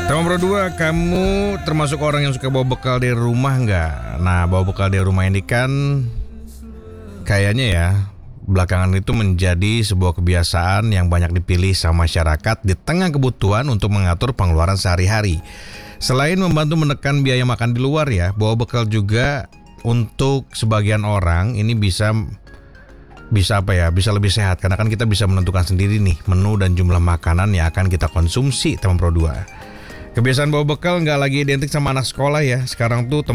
Teman Pro 2, kamu termasuk orang yang suka bawa bekal dari rumah nggak? Nah, bawa bekal dari rumah ini kan kayaknya ya belakangan itu menjadi sebuah kebiasaan yang banyak dipilih sama masyarakat di tengah kebutuhan untuk mengatur pengeluaran sehari-hari. Selain membantu menekan biaya makan di luar ya, bawa bekal juga untuk sebagian orang ini bisa lebih sehat karena kan kita bisa menentukan sendiri nih menu dan jumlah makanan yang akan kita konsumsi teman Pro 2. Kebiasaan bawa bekal nggak lagi identik sama anak sekolah ya. Sekarang tuh